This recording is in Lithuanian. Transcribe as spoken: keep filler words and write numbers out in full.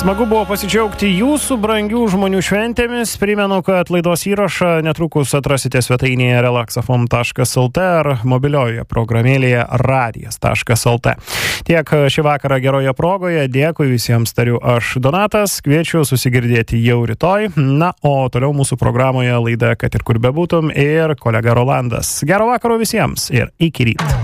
Smagu buvo pasidžiaugti jūsų brangių žmonių šventėmis. Primenu, kad laidos įrašą netrukus atrasite svetainėje relaxafm taškas lt ar mobiliojoje programėlėje radijas taškas lt. Tiek šį vakarą geroje progoje. Dėkui visiems, tariu aš Donatas. Kviečiu susigirdėti jau rytoj. Na, o toliau mūsų programoje laida Kad ir kur bebūtum ir kolega Rolandas. Gero vakaro visiems ir iki ryto.